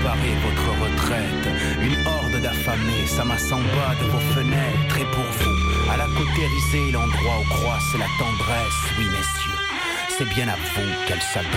barrer votre retraite. Une horde d'affamés s'amasse en bas de vos fenêtres. Et pour vous, à la cautériser, l'endroit où croisse la tendresse, oui messieurs, c'est bien à vous qu'elle s'adresse.